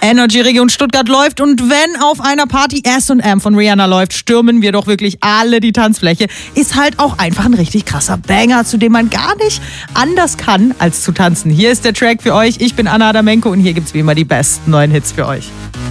Energy Region Stuttgart läuft und wenn auf einer Party S&M von Rihanna läuft, stürmen wir doch wirklich alle die Tanzfläche. Ist halt auch einfach ein richtig krasser Banger, zu dem man gar nicht anders kann, als zu tanzen. Hier ist der Track für euch. Ich bin Anna Adamenko und hier gibt's wie immer die besten neuen Hits für euch.